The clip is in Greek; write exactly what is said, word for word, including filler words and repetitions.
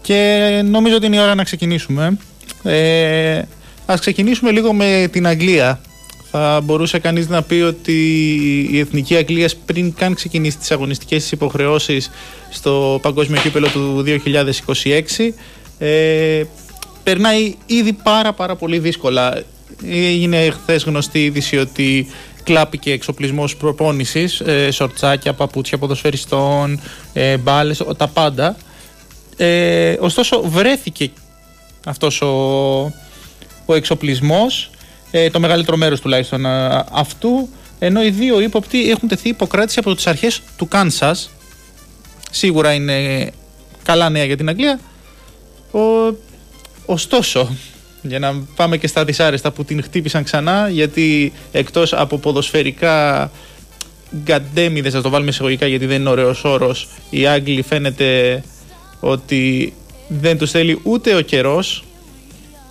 Και νομίζω ότι είναι η ώρα να ξεκινήσουμε. Ε, ας ξεκινήσουμε λίγο με την Αγγλία. Θα μπορούσε κανείς να πει ότι η Εθνική Αγγλίας, πριν καν ξεκινήσει τις αγωνιστικές της υποχρεώσεις στο Παγκόσμιο Κύπελλο του δύο χιλιάδες είκοσι έξι, ε, περνάει ήδη πάρα πάρα πολύ δύσκολα. Έγινε χθες γνωστή είδηση ότι κλάπηκε εξοπλισμός προπόνησης, ε, σορτσάκια, παπούτσια ποδοσφαιριστών, ε, μπάλες, τα πάντα. Ε, ωστόσο βρέθηκε αυτός ο, ο εξοπλισμός, ε, το μεγαλύτερο μέρος τουλάχιστον α, αυτού, ενώ οι δύο ύποπτοι έχουν τεθεί υποκράτηση από τις αρχές του Κάνσας. Σίγουρα είναι καλά νέα για την Αγγλία. Ο, ωστόσο, για να πάμε και στα δυσάρεστα που την χτύπησαν ξανά, γιατί εκτός από ποδοσφαιρικά γκαντέμιδες, να το βάλουμε εισαγωγικά γιατί δεν είναι ωραίος όρος, οι Άγγλοι φαίνεται ότι δεν τους θέλει ούτε ο καιρός,